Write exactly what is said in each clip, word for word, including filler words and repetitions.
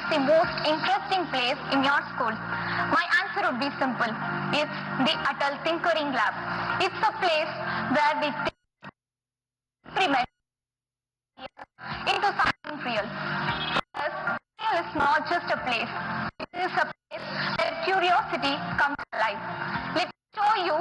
the most interesting place in your school? My answer would be simple. It's the Atal Tinkering Lab. It's a place where we experiment into something real. Because real is not just a place. It is a place where curiosity comes alive. Let me show you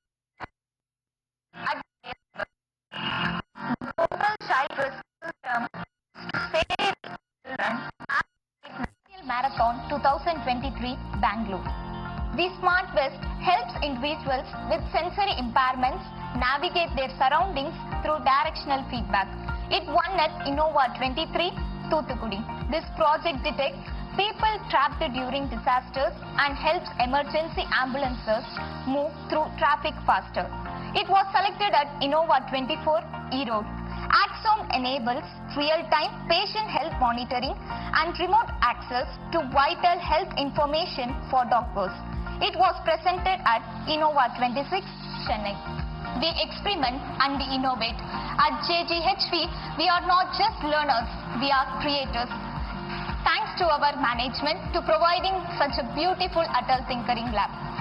at the Global Child Rescue System to save children at Marathon twenty twenty-three, Bangalore. The Smart Vest helps individuals with sensory impairments navigate their surroundings through directional feedback. It won at Innova twenty-three, Thoothukudi. This project detects people trapped during disasters and helps emergency ambulances move through traffic faster. It was selected at Innova twenty-four, Erode. Axome enables real-time patient health monitoring and remote access to vital health information for doctors. It was presented at Innova twenty-six, Chennai. We experiment and we innovate. At J G H V, we are not just learners, we are creators. Thanks to our management to providing such a beautiful Atal Tinkering Lab.